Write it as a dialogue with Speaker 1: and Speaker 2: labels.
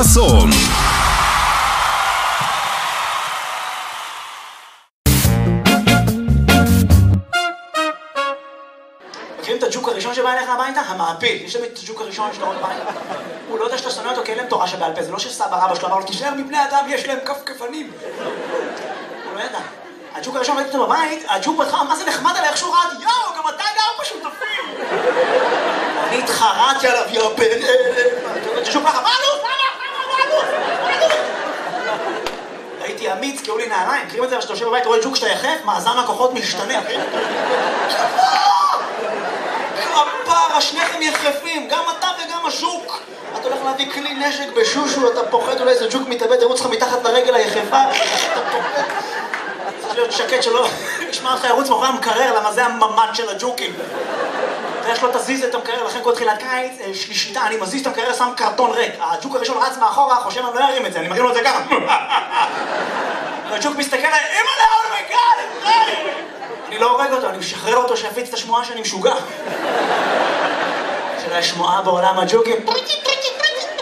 Speaker 1: חסון.
Speaker 2: מכירים את הג'וק הראשון שבא אליך הביתה? המעפיל. יש תמיד את הג'וק הראשון שאתה רואה בבית. הוא לא יודע שאתה שונא אותו כי אין להם תורה שבעל פה. זה לא שסבא רבא שלו אמר לו, תישאר מבני אדם, יש להם כפכפנים. הוא לא ידע. הג'וק הראשון ראיתי אותו בבית, הג'וק בהתחלה, מה זה נחמד עליי, איך שהוא רעד, יאו, גם אתה גר בשותפים. אני התחרעתי עליו, יאו, הג'וק ככה, מה עלות? הייתי אמיץ, קראו לי נעליים. מכירים את זה, שאתה יושב בבית, רואה ג'וק שאתה יחף, מאזן הכוחות משתנה. כפרה, שניכם יחפים, גם אתה וגם הז'וק. אתה הולך להביא כלי נשק בשושו, אתה פוחד, אולי איזה ג'וק מתאבד, ירוץ לך מתחת לרגל היחפה. צריך להיות שקט שלא ישמע אותך ירוץ מאחורי המקרר, למה זה הממד של הג'וקים. ואיך לא תזיז את המקרר, לכן כל תחילת קיץ, שלישיתה, אני מזיז את המקרר, שם קרטון ריק. הג'וק הראשון רץ מאחורה, חושב אני לא ארים את זה, אני מרים לו את זה ככה. והג'וק מסתכל עליי, אימא'לה, אומייגאד, אני לא הורג אותו, אני משחרר אותו שיפיץ את השמועה שאני משוגע. של השמועה בעולם הג'וקים.